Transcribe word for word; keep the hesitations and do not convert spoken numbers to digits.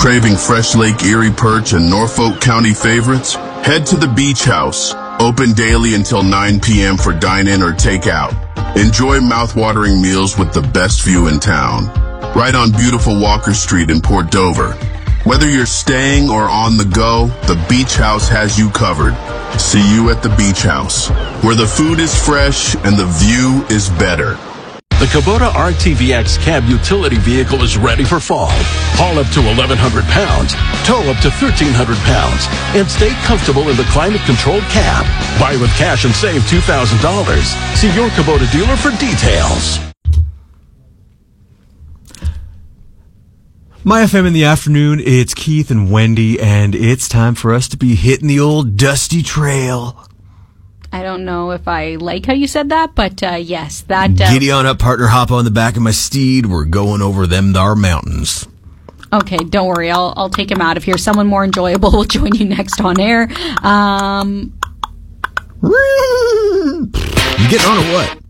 Craving fresh Lake Erie perch and Norfolk County favorites? Head to the Beach House, open daily until nine p.m. for dine-in or take-out. Enjoy mouth-watering meals with the best view in town, right on beautiful Walker Street in Port Dover. Whether you're staying or on the go, the Beach House has you covered. See you at the Beach House, where the food is fresh and the view is better. The Kubota R T V X cab utility vehicle is ready for fall. Haul up to eleven hundred pounds, tow up to thirteen hundred pounds, and stay comfortable in the climate-controlled cab. Buy with cash and save two thousand dollars. See your Kubota dealer for details. My F M in the afternoon, it's Keith and Wendy, and it's time for us to be hitting the old dusty trail. I don't know if I like how you said that, but uh, yes, that... Uh, Giddy on up, partner, hop on the back of my steed. We're going over them thar mountains. Okay, don't worry. I'll I'll take him out of here. Someone more enjoyable will join you next on air. Um, You getting on or what?